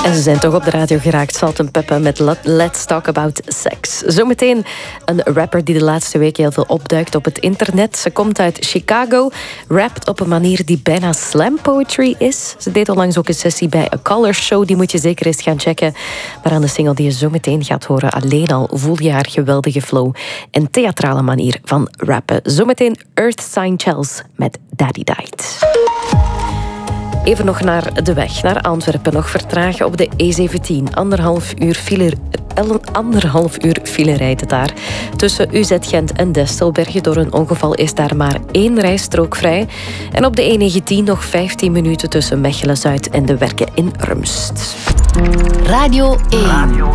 En ze zijn toch op de radio geraakt. Salt-N-Pepa met Let's Talk About Sex. Zometeen een rapper die de laatste week heel veel opduikt op het internet. Ze komt uit Chicago, rapt op een manier die bijna slam poetry is. Ze deed onlangs ook een sessie bij A Color Show. Die moet je zeker eens gaan checken. Maar aan de single die je zometeen gaat horen, alleen al voel je haar geweldige flow en theatrale manier van rappen. Zometeen Earth Sign Chels met Daddy Died. Even nog naar de weg, naar Antwerpen. Nog vertragen op de E17. Anderhalf uur file rijdt het daar. Tussen UZ Gent en Destelbergen. Door een ongeval is daar maar 1 rijstrook vrij. En op de E19 nog 15 minuten tussen Mechelen-Zuid en de Werken in Rumst. Radio 1.